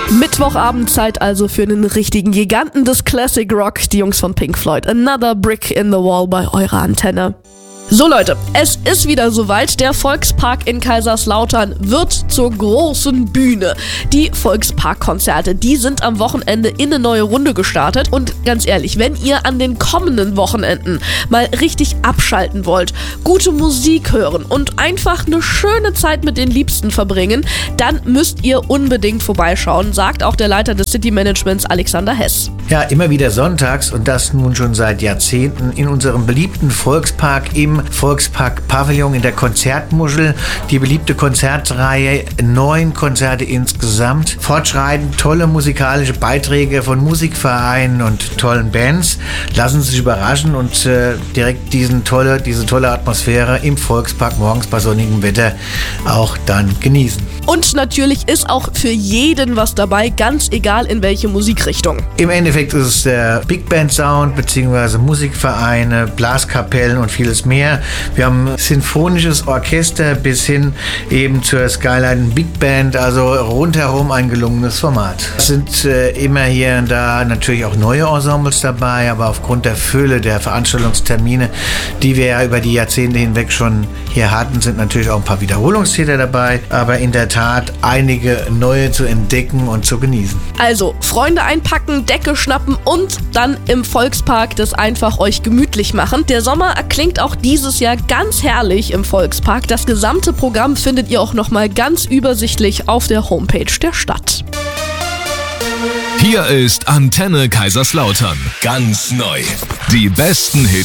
Mittwochabendzeit also für einen richtigen Giganten des Classic Rock, die Jungs von Pink Floyd. Another Brick in the Wall bei eurer Antenne. So Leute, es ist wieder soweit. Der Volkspark in Kaiserslautern wird zur großen Bühne. Die Volksparkkonzerte, die sind am Wochenende in eine neue Runde gestartet. Und ganz ehrlich, wenn ihr an den kommenden Wochenenden mal richtig abschalten wollt, gute Musik hören und einfach eine schöne Zeit mit den Liebsten verbringen, dann müsst ihr unbedingt vorbeischauen, sagt auch der Leiter des City Managements Alexander Hess. Ja, immer wieder sonntags und das nun schon seit Jahrzehnten in unserem beliebten Volkspark im Volkspark Pavillon in der Konzertmuschel. Die beliebte Konzertreihe, 9 Konzerte insgesamt. Fortschreitend tolle musikalische Beiträge von Musikvereinen und tollen Bands. Lassen Sie sich überraschen und direkt diese tolle Atmosphäre im Volkspark morgens bei sonnigem Wetter auch dann genießen. Und natürlich ist auch für jeden was dabei, ganz egal in welche Musikrichtung. Im Endeffekt ist es der Big Band Sound bzw. Musikvereine, Blaskapellen und vieles mehr. Wir haben sinfonisches Orchester bis hin eben zur Skyline Big Band, also rundherum ein gelungenes Format. Es sind immer hier und da natürlich auch neue Ensembles dabei, aber aufgrund der Fülle der Veranstaltungstermine, die wir ja über die Jahrzehnte hinweg schon hier hatten, sind natürlich auch ein paar Wiederholungstäter dabei, aber in der Tat einige neue zu entdecken und zu genießen. Also Freunde einpacken, Decke schnappen und dann im Volkspark das einfach euch gemütlich machen. Der Sommer erklingt auch dieses Jahr ganz herrlich im Volkspark. Das gesamte Programm findet ihr auch nochmal ganz übersichtlich auf der Homepage der Stadt. Hier ist Antenne Kaiserslautern. Ganz neu. Die besten Hits